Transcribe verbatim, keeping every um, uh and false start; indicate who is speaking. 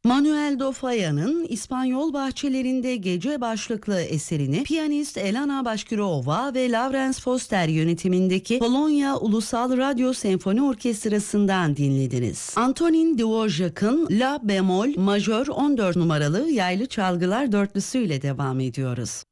Speaker 1: Manuel do Falla'nın İspanyol Bahçelerinde Gece başlıklı eserini piyanist Elena Başkirova ve Lawrence Foster yönetimindeki Polonya Ulusal Radyo Senfoni Orkestrası'ndan dinlediniz. Antonin Dvořák'ın La bemol majör on dört numaralı yaylı çalgılar dörtlüsüyle devam ediyoruz.